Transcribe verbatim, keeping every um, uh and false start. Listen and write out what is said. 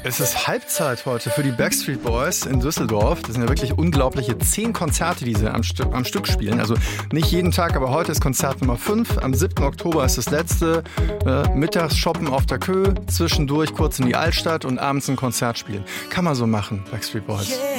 Es ist Halbzeit heute für die Backstreet Boys in Düsseldorf. Das sind ja wirklich unglaubliche zehn Konzerte, die sie am, St- am Stück spielen. Also nicht jeden Tag, aber heute ist Konzert Nummer fünf. Am siebten Oktober ist das letzte. Äh, mittags shoppen auf der Kö, zwischendurch kurz in die Altstadt und abends ein Konzert spielen. Kann man so machen, Backstreet Boys.